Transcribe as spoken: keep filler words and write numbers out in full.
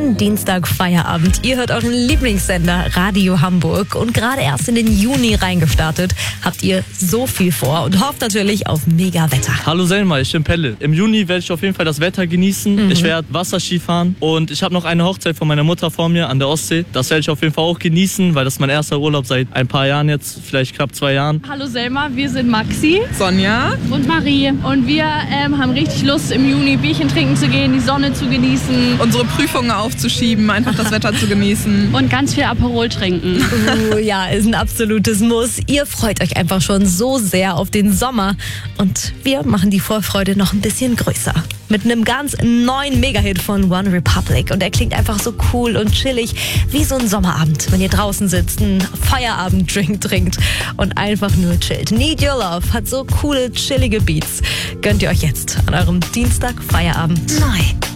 schönen Dienstag-Feierabend. Ihr hört euren Lieblingssender Radio Hamburg und gerade erst in den Juni reingestartet. Habt ihr so viel vor und hofft natürlich auf mega Wetter. Hallo Selma, ich bin Pelle. Im Juni werde ich auf jeden Fall das Wetter genießen. Mhm. Ich werde Wasserski fahren und ich habe noch eine Hochzeit von meiner Mutter vor mir an der Ostsee. Das werde ich auf jeden Fall auch genießen, weil das ist mein erster Urlaub seit ein paar Jahren jetzt, vielleicht knapp zwei Jahren. Hallo Selma, wir sind Maxi, Sonja und Marie und wir ähm, haben richtig Lust im Juni Bierchen trinken zu gehen, die Sonne zu genießen. Unsere Prüfungen aufzuschieben, einfach das Wetter zu genießen. Und ganz viel Aperol trinken. Uh, ja, ist ein absolutes Muss. Ihr freut euch einfach schon so sehr auf den Sommer. Und wir machen die Vorfreude noch ein bisschen größer. Mit einem ganz neuen Mega-Hit von One Republic. Und er klingt einfach so cool und chillig, wie so ein Sommerabend, wenn ihr draußen sitzt, einen Feierabend-Drink trinkt und einfach nur chillt. Need Your Love hat so coole, chillige Beats. Gönnt ihr euch jetzt an eurem Dienstag-Feierabend neu.